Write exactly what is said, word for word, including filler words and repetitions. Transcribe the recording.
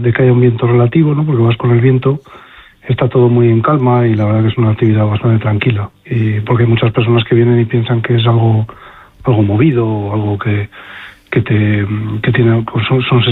de que haya un viento relativo, ¿no? Porque vas con el viento, está todo muy en calma y la verdad que es una actividad bastante tranquila. Y porque hay muchas personas que vienen y piensan que es algo, algo movido o algo que, que te que tiene, son, son